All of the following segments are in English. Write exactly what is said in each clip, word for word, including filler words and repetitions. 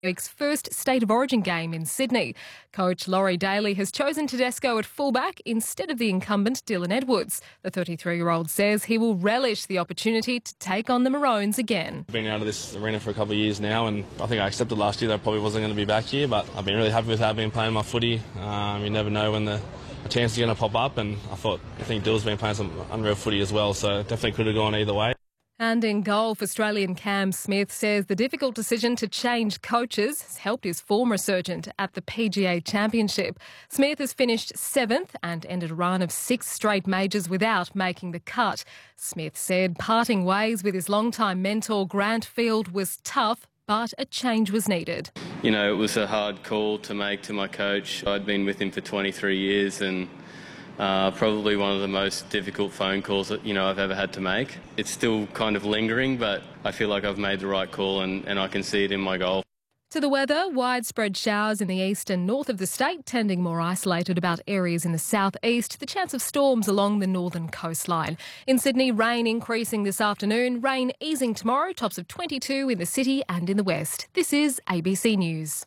week's first State of Origin game in Sydney. Coach Laurie Daly has chosen Tedesco at fullback instead of the incumbent Dylan Edwards. The thirty-three-year-old says he will relish the opportunity to take on the Maroons again. I've been out of this arena for a couple of years now, and I think I accepted last year that I probably wasn't going to be back here, but I've been really happy with how I've been playing my footy. Um, you never know when the a chance is going to pop up, and I thought I think Dill's been playing some unreal footy as well, so definitely could have gone either way. And in golf, Australian Cam Smith says the difficult decision to change coaches has helped his form resurgent at the P G A Championship. Smith has finished seventh and ended a run of six straight majors without making the cut. Smith said parting ways with his longtime mentor Grant Field was tough, but a change was needed. You know, it was a hard call to make to my coach. I'd been with him for twenty-three years, and Uh, probably one of the most difficult phone calls that, you know, I've ever had to make. It's still kind of lingering, but I feel like I've made the right call, and, and I can see it in my goal. To the weather, widespread showers in the east and north of the state, tending more isolated about areas in the southeast. The chance of storms along the northern coastline. In Sydney, rain increasing this afternoon, rain easing tomorrow, tops of twenty-two in the city and in the west. This is A B C News.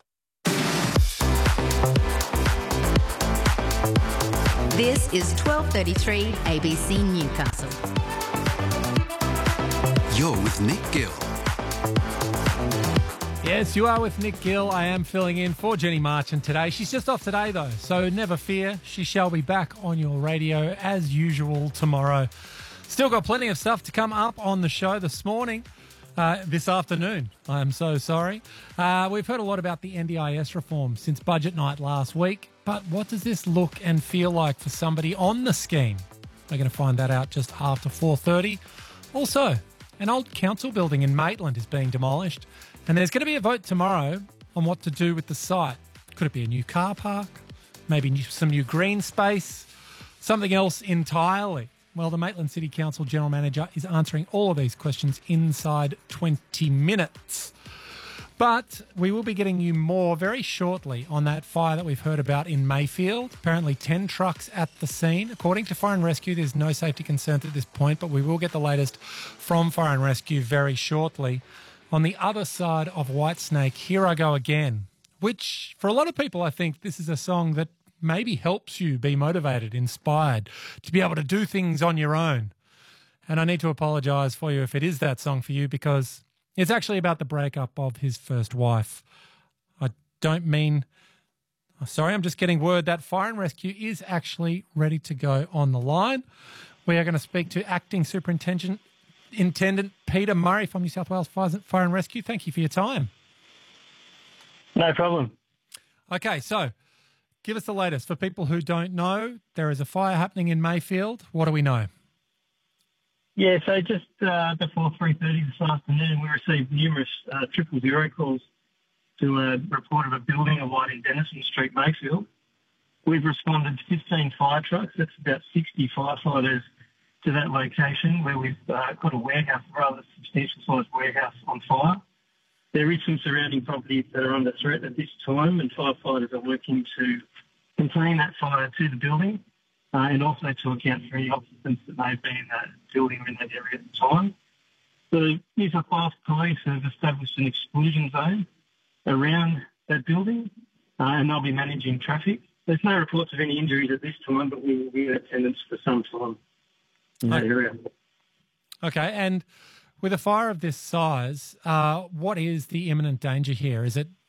This is twelve thirty-three A B C Newcastle. You're with Nick Gill. Yes, you are with Nick Gill. I am filling in for Jenny Marchant today. She's just off today, though, so never fear. She shall be back on your radio as usual tomorrow. Still got plenty of stuff to come up on the show this morning. Uh, this afternoon, I'm so sorry. Uh, we've heard a lot about the N D I S reform since budget night last week, but what does this look and feel like for somebody on the scheme? We're going to find that out just after four thirty. Also, an old council building in Maitland is being demolished, and there's going to be a vote tomorrow on what to do with the site. Could it be a new car park? Maybe new, some new green space? Something else entirely? Well, the Maitland City Council General Manager is answering all of these questions inside twenty minutes. But we will be getting you more very shortly on that fire that we've heard about in Mayfield. Apparently ten trucks at the scene. According to Fire and Rescue, there's no safety concerns at this point, but we will get the latest from Fire and Rescue very shortly. On the other side of Whitesnake, Here I Go Again, which for a lot of people, I think this is a song that maybe helps you be motivated, inspired, to be able to do things on your own. And I need to apologise for you if it is that song for you, because it's actually about the breakup of his first wife. I don't mean... Sorry, I'm just getting word that Fire and Rescue is actually ready to go on the line. We are going to speak to Acting Superintendent Intendant Peter Murray from New South Wales Fire and Rescue. Thank you for your time. No problem. Okay, so give us the latest. For people who don't know, there is a fire happening in Mayfield. What do we know? Yeah, so just uh, before three thirty this afternoon, we received numerous uh, triple zero calls to a report of a building of light in Denison Street, Mayfield. We've responded to fifteen fire trucks. That's about sixty firefighters to that location, where we've uh, got a warehouse, a rather substantial sized warehouse on fire. There is some surrounding properties that are under threat at this time, and firefighters are working to contain that fire to the building uh, and also to account for any occupants that may have been in that building or in that area at the time. The New South Wales Police have established an exclusion zone around that building, uh, and they'll be managing traffic. There's no reports of any injuries at this time, but we will be in attendance for some time in that area. Okay, and with a fire of this size, uh, what is the imminent danger here? Is it